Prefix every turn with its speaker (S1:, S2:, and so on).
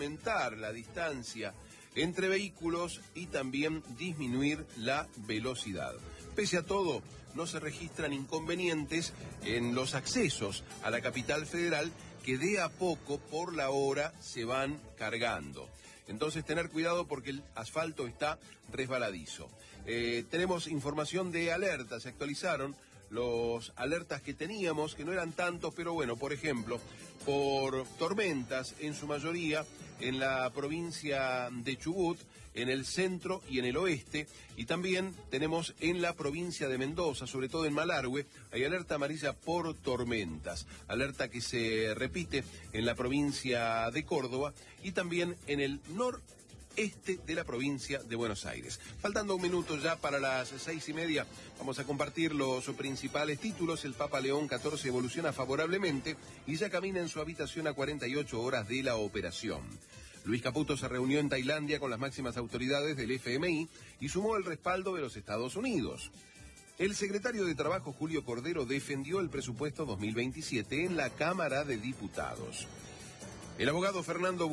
S1: aumentar la distancia entre vehículos y también disminuir la velocidad. Pese a todo, no se registran inconvenientes en los accesos a la capital federal, que de a poco por la hora se van cargando. Entonces tener cuidado porque el asfalto está resbaladizo. Tenemos información de alertas, se actualizaron los alertas que teníamos, que no eran tantos, pero bueno, por ejemplo, por tormentas en su mayoría en la provincia de Chubut, en el centro y en el oeste, y también tenemos en la provincia de Mendoza, sobre todo en Malargüe, hay alerta amarilla por tormentas, alerta que se repite en la provincia de Córdoba y también en el noreste de la provincia de Buenos Aires. Faltando un minuto ya para las 6:30, vamos a compartir los principales títulos. El Papa León XIV evoluciona favorablemente y ya camina en su habitación a 48 horas de la operación. Luis Caputo se reunió en Tailandia con las máximas autoridades del FMI y sumó el respaldo de los Estados Unidos. El secretario de Trabajo, Julio Cordero, defendió el presupuesto 2027 en la Cámara de Diputados. El abogado Fernando